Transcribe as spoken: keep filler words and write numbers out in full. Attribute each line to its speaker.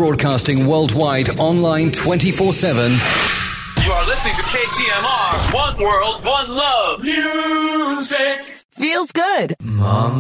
Speaker 1: broadcasting worldwide, online twenty-four seven.
Speaker 2: You are listening to K T M R. One world, one love. Music.
Speaker 3: Feels good.
Speaker 4: Mom.